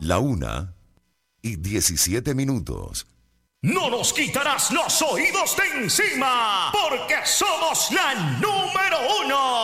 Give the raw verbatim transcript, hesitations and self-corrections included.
La una y diecisiete minutos. No nos quitarás los oídos de encima, porque somos la número uno.